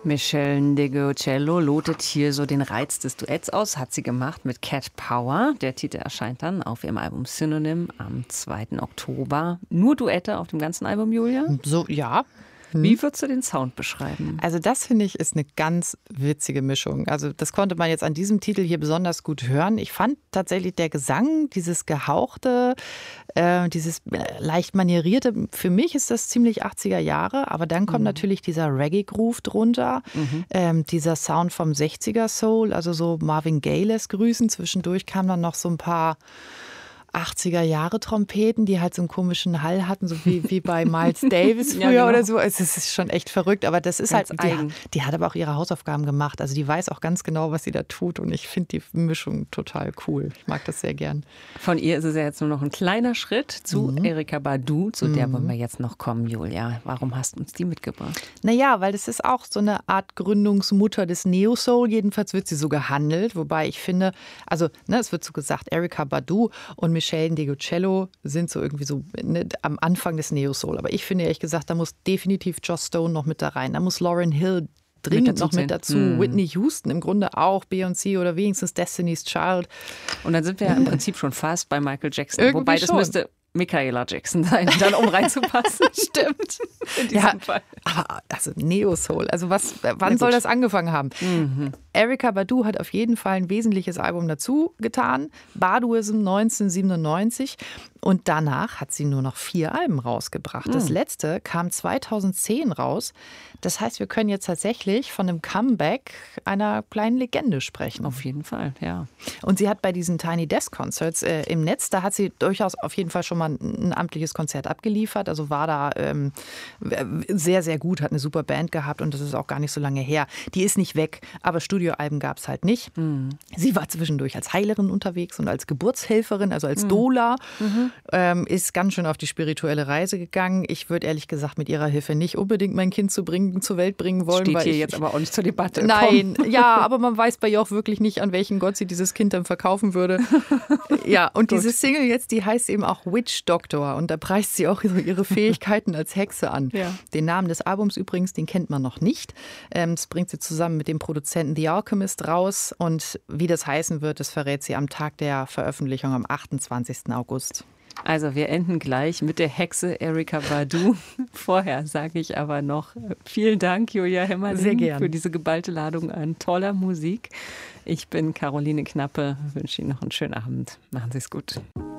Michelle Ndegeocello lotet hier so den Reiz des Duetts aus, hat sie gemacht mit Cat Power. Der Titel erscheint dann auf ihrem Album Synonym am 2. Oktober. Nur Duette auf dem ganzen Album, Julia? So, ja. Wie würdest du den Sound beschreiben? Also das, finde ich, ist eine ganz witzige Mischung. Also das konnte man jetzt an diesem Titel hier besonders gut hören. Ich fand tatsächlich der Gesang, dieses Gehauchte, dieses leicht manierierte, für mich ist das ziemlich 80er Jahre, aber dann kommt natürlich dieser Reggae-Groove drunter, dieser Sound vom 60er Soul, also so Marvin Gaye-les Grüßen. Zwischendurch kamen dann noch so ein paar 80er Jahre Trompeten, die halt so einen komischen Hall hatten, so wie bei Miles Davis früher genau. oder so. Es ist schon echt verrückt, aber das ist Ganz halt, eigen. die hat aber auch ihre Hausaufgaben gemacht. Also die weiß auch ganz genau, was sie da tut und ich finde die Mischung total cool. Ich mag das sehr gern. Von ihr ist es ja jetzt nur noch ein kleiner Schritt zu Erykah Badu, zu der wollen wir jetzt noch kommen, Julia. Warum hast du uns die mitgebracht? Naja, weil das ist auch so eine Art Gründungsmutter des Neo-Soul. Jedenfalls wird sie so gehandelt, wobei ich finde, also es wird so gesagt, Erykah Badu und Michelle Ndegeocello sind so irgendwie so am Anfang des Neo-Soul. Aber ich finde ehrlich gesagt, da muss definitiv Joss Stone noch mit da rein. Da muss Lauryn Hill dringend noch mit dazu. Whitney Houston im Grunde auch, Beyoncé oder wenigstens Destiny's Child. Und dann sind wir ja im Prinzip schon fast bei Michael Jackson. Irgendwie Wobei das schon. müsste Michaela Jackson sein, dann um reinzupassen. Stimmt. In diesem Fall. Aber also Neo-Soul, also wann soll das angefangen haben? Erykah Badu hat auf jeden Fall ein wesentliches Album dazu getan, Baduism 1997. Und danach hat sie nur noch 4 Alben rausgebracht. Das letzte kam 2010 raus. Das heißt, wir können jetzt tatsächlich von einem Comeback einer kleinen Legende sprechen. Auf jeden Fall, ja. Und sie hat bei diesen Tiny Desk Concerts im Netz, da hat sie durchaus auf jeden Fall schon mal ein amtliches Konzert abgeliefert. Also war da sehr, sehr gut, hat eine super Band gehabt und das ist auch gar nicht so lange her. Die ist nicht weg, aber Studioalben gab es halt nicht. Sie war zwischendurch als Heilerin unterwegs und als Geburtshelferin, also als Doula. Ist ganz schön auf die spirituelle Reise gegangen. Ich würde ehrlich gesagt mit ihrer Hilfe nicht unbedingt mein Kind zur Welt bringen wollen. Steht hier jetzt aber auch nicht zur Debatte. Nein, ja, aber man weiß bei ihr auch wirklich nicht, an welchen Gott sie dieses Kind dann verkaufen würde. Ja, und diese Single jetzt, die heißt eben auch Witch Doctor und da preist sie auch so ihre Fähigkeiten als Hexe an. Ja. Den Namen des Albums übrigens, den kennt man noch nicht. Das bringt sie zusammen mit dem Produzenten The Alchemist raus und wie das heißen wird, das verrät sie am Tag der Veröffentlichung am 28. August. Also wir enden gleich mit der Hexe Erykah Badu. Vorher sage ich aber noch vielen Dank, Julia Hemmerling, für diese geballte Ladung an toller Musik. Ich bin Caroline Knappe, wünsche Ihnen noch einen schönen Abend. Machen Sie es gut.